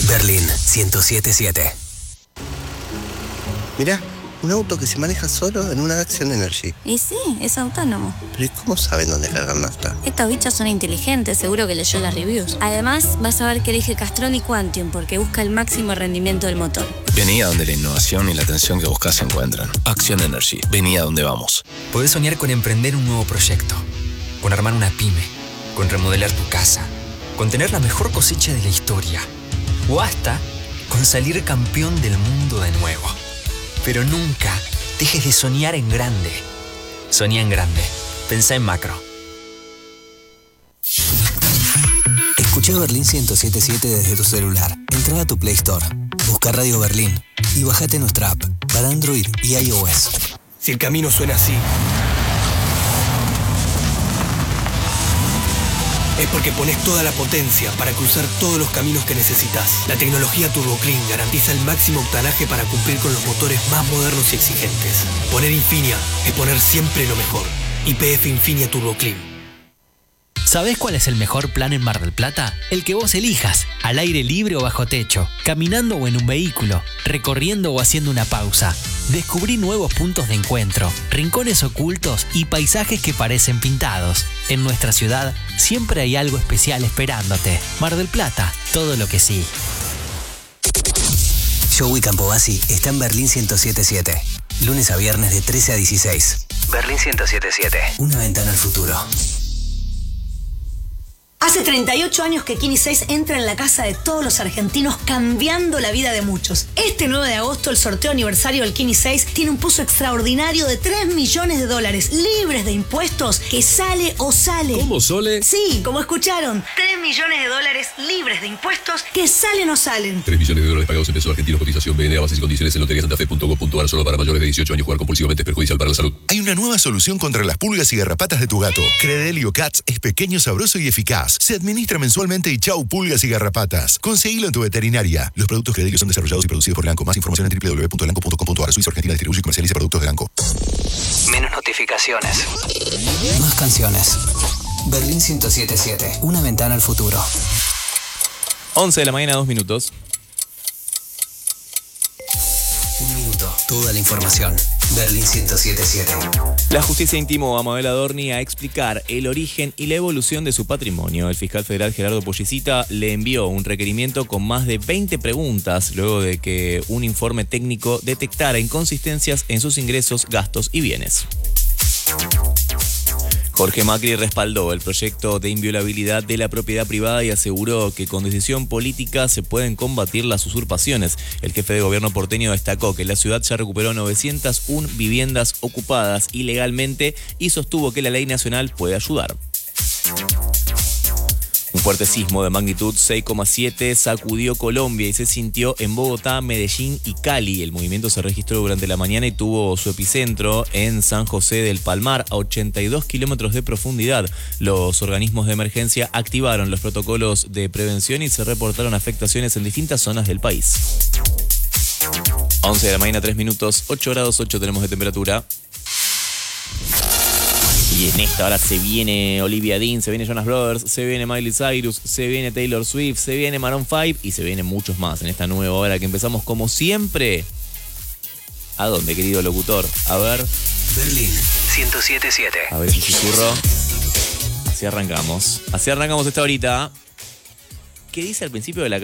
Berlín 107.7. Mirá, un auto que se maneja solo en una Action Energy. Y sí, es autónomo. ¿Pero y cómo saben dónde cargar nafta? Estos bichos son inteligentes, seguro que leyó las reviews. Además, vas a ver que elige Castrol y Quantium porque busca el máximo rendimiento del motor. Vení a donde la innovación y la atención que buscas se encuentran. Action Energy. Vení a donde vamos. Podés soñar con emprender un nuevo proyecto, con armar una pyme, con remodelar tu casa, con tener la mejor cosecha de la historia, o hasta con salir campeón del mundo de nuevo. Pero nunca dejes de soñar en grande. Soñá en grande. Pensá en macro. Escucha Berlín 107.7 desde tu celular. Entra a tu Play Store, busca Radio Berlín y bájate nuestra app para Android y iOS. Si el camino suena así, es porque pones toda la potencia para cruzar todos los caminos que necesitas. La tecnología TurboClean garantiza el máximo octanaje para cumplir con los motores más modernos y exigentes. Poner Infinia es poner siempre lo mejor. YPF Infinia TurboClean. ¿Sabés cuál es el mejor plan en Mar del Plata? El que vos elijas, al aire libre o bajo techo, caminando o en un vehículo, recorriendo o haciendo una pausa. Descubrí nuevos puntos de encuentro, rincones ocultos y paisajes que parecen pintados. En nuestra ciudad siempre hay algo especial esperándote. Mar del Plata, todo lo que sí. Joey Campobasi está en Berlín 107.7. Lunes a viernes de 13 a 16. Berlín 107.7. Una ventana al futuro. Hace 38 años que Kini 6 entra en la casa de todos los argentinos, cambiando la vida de muchos. Este 9 de agosto, el sorteo aniversario del Kini 6 tiene un puzo extraordinario de $3 millones, libres de impuestos, que sale o sale. ¿Cómo, Sole? Sí, como escucharon. $3 millones libres de impuestos, que salen o salen. $3 millones pagados en pesos argentinos. Cotización BNA, bases y condiciones en loteriasantafe.gov.ar. Solo para mayores de 18 años. Jugar compulsivamente es perjudicial para la salud. Hay una nueva solución contra las pulgas y garrapatas de tu gato. Credelio Cats es pequeño, sabroso y eficaz. Se administra mensualmente y chau pulgas y garrapatas. Conseguilo en tu veterinaria. Los productos Credelio son desarrollados y producidos por Lanco. Más información en www.lanco.com.ar. Suiza Argentina distribuye y comercializa productos de Lanco. Menos notificaciones. Más canciones. Berlín 107.7. Una ventana al futuro. 11 de la mañana, 2 minutos. Un minuto. Toda la información. Berlín 107.7. La justicia intimó a Mabel Adorni a explicar el origen y la evolución de su patrimonio. El fiscal federal Gerardo Pollicita le envió un requerimiento con más de 20 preguntas luego de que un informe técnico detectara inconsistencias en sus ingresos, gastos y bienes. Jorge Macri respaldó el proyecto de inviolabilidad de la propiedad privada y aseguró que con decisión política se pueden combatir las usurpaciones. El jefe de gobierno porteño destacó que la ciudad ya recuperó 901 viviendas ocupadas ilegalmente y sostuvo que la ley nacional puede ayudar. Un fuerte sismo de magnitud 6,7 sacudió Colombia y se sintió en Bogotá, Medellín y Cali. El movimiento se registró durante la mañana y tuvo su epicentro en San José del Palmar, a 82 kilómetros de profundidad. Los organismos de emergencia activaron los protocolos de prevención y se reportaron afectaciones en distintas zonas del país. 11 de la mañana, 3 minutos, 8 grados 8 tenemos de temperatura. Y en esta hora se viene Olivia Dean, se viene Jonas Brothers, se viene Miley Cyrus, se viene Taylor Swift, se viene Maroon 5 y se vienen muchos más en esta nueva hora que empezamos como siempre. ¿A dónde, querido locutor? A ver. Berlín 107.7. A ver ese susurro. Así arrancamos esta horita. ¿Qué dice al principio de la